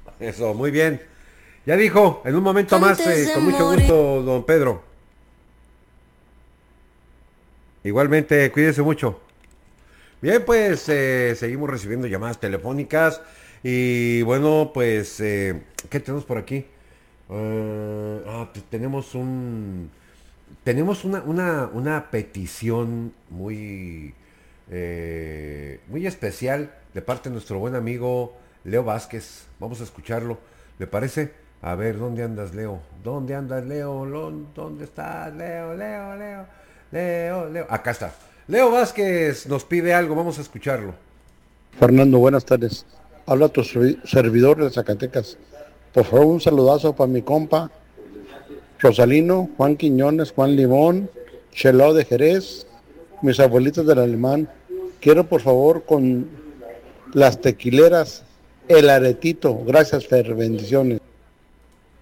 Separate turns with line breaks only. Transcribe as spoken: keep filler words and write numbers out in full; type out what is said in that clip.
Eso, muy bien. Ya dijo, en un momento más,
Antes
eh,
de
con mucho
morir.
gusto, don Pedro. Igualmente, cuídese mucho. Bien, pues eh, seguimos recibiendo llamadas telefónicas y bueno, pues, eh, ¿qué tenemos por aquí? Eh, ah, pues tenemos un, tenemos una, una, una petición muy, eh, muy especial de parte de nuestro buen amigo Leo Vázquez. Vamos a escucharlo. ¿Le parece? A ver, ¿dónde andas, Leo? ¿Dónde andas, Leo? Lon- ¿Dónde estás, Leo? Leo, Leo, Leo, Leo. Acá está. Leo Vázquez nos pide algo. Vamos a escucharlo.
Fernando, buenas tardes. Habla tu servi- servidor de Zacatecas. Por favor, un saludazo para mi compa Rosalino, Juan Quiñones, Juan Limón, Chelao de Jerez, mis abuelitos del Alemán. Quiero, por favor, con las tequileras, el aretito. Gracias, Fer. Bendiciones.